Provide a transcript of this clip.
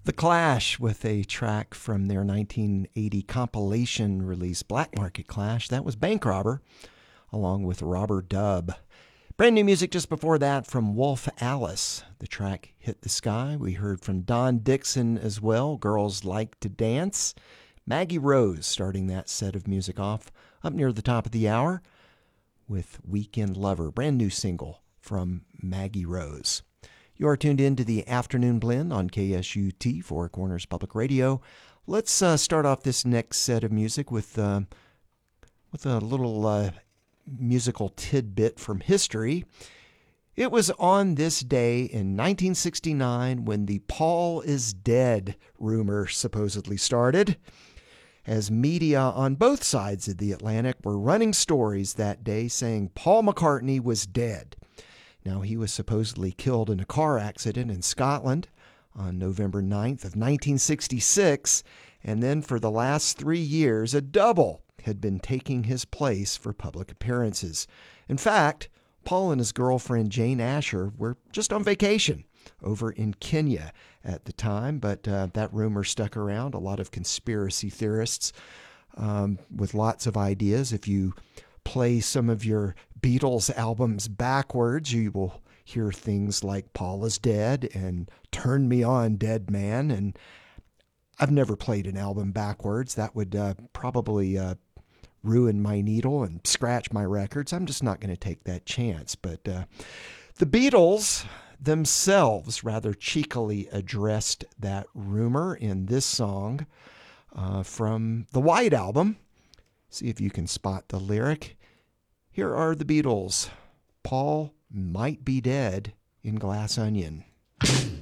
The Clash with a track from their 1980 compilation release, Black Market Clash. That was Bank Robber, along with Robber Dub. Brand new music just before that from Wolf Alice. The track Hit the Sky. We heard from Don Dixon as well, Girls Like to Dance. Maggie Rose starting that set of music off up near the top of the hour with Weekend Lover, brand new single from Maggie Rose. You are tuned in to the Afternoon Blend on KSUT, Four Corners Public Radio. Let's start off this next set of music with a little musical tidbit from history. It was on this day in 1969 when the Paul is dead rumor supposedly started, as media on both sides of the Atlantic were running stories that day saying Paul McCartney was dead. Now, he was supposedly killed in a car accident in Scotland on November 9th of 1966, and then for the last 3 years, a double had been taking his place for public appearances. In fact, Paul and his girlfriend Jane Asher were just on vacation over in Kenya at the time, but that rumor stuck around. A lot of conspiracy theorists with lots of ideas. If you play some of your Beatles albums backwards, you will hear things like Paul is Dead and Turn Me On, Dead Man. And I've never played an album backwards. That would probably ruin my needle and scratch my records. I'm just not going to take that chance. But the Beatles themselves rather cheekily addressed that rumor in this song from the White Album. See if you can spot the lyric. Here are the Beatles. Paul might be dead in Glass Onion.